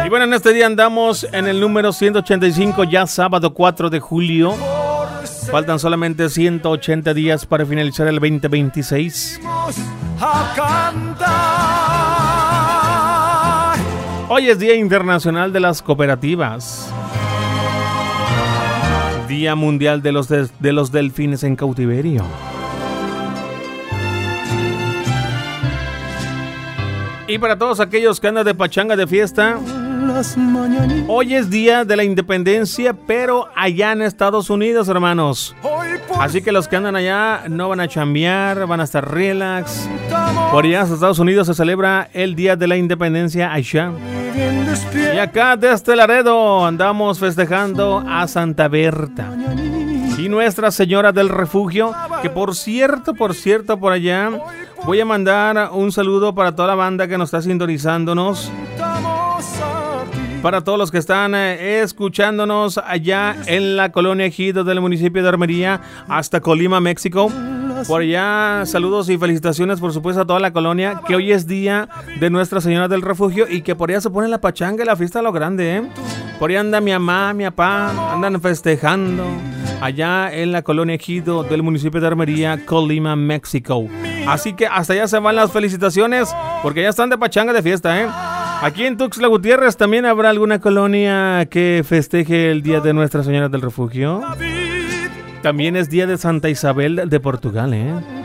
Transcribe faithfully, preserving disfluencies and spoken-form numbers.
Y bueno, en este día andamos en el número ciento ochenta y cinco, ya sábado cuatro de julio. Faltan solamente ciento ochenta días para finalizar el veinte veintiséis. Hoy es Día Internacional de las Cooperativas. Día Mundial de los, de, de los Delfines en Cautiverio. Y para todos aquellos que andan de pachanga de fiesta, hoy es Día de la Independencia, pero allá en Estados Unidos, hermanos. Así que los que andan allá no van a chambear, van a estar relax. Por allá en Estados Unidos se celebra el Día de la Independencia allá. Y acá desde Laredo andamos festejando a Santa Berta y Nuestra Señora del Refugio, que por cierto, por cierto, por allá voy a mandar un saludo para toda la banda que nos está sintonizándonos, para todos los que están eh, escuchándonos allá en la colonia Ejido del municipio de Armería hasta Colima, México. Por allá, saludos y felicitaciones, por supuesto, a toda la colonia, que hoy es Día de Nuestra Señora del Refugio y que por allá se pone la pachanga y la fiesta a lo grande, ¿eh? Por allá anda mi mamá, mi papá, andan festejando allá en la colonia Ejido del municipio de Armería, Colima, México. Así que hasta allá se van las felicitaciones, porque ya están de pachanga de fiesta, ¿eh? Aquí en Tuxtla Gutiérrez también habrá alguna colonia que festeje el Día de Nuestra Señora del Refugio. También es Día de Santa Isabel de Portugal, ¿eh?